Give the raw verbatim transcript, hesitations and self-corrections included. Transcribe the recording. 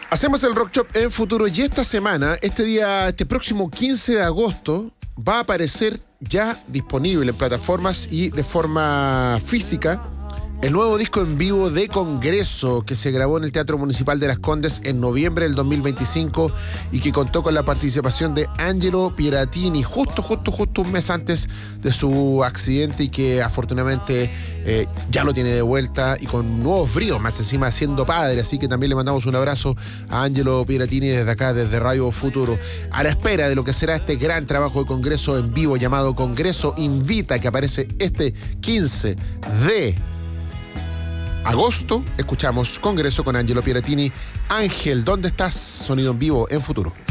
Hacemos el Rock Shop en Futuro y esta semana, este día, este próximo quince de agosto, va a aparecer ya disponible en plataformas y de forma física el nuevo disco en vivo de Congreso que se grabó en el Teatro Municipal de Las Condes en noviembre del dos mil veinticinco y que contó con la participación de Angelo Pieratini justo, justo, justo un mes antes de su accidente y que afortunadamente eh, ya lo tiene de vuelta y con nuevos bríos, más encima siendo padre, así que también le mandamos un abrazo a Angelo Pieratini desde acá, desde Radio Futuro, a la espera de lo que será este gran trabajo de Congreso en vivo llamado Congreso Invita, que aparece este quince de agosto. Escuchamos Congreso con Angelo Pieratini. Ángel, ¿dónde estás? Sonido en vivo en Futuro.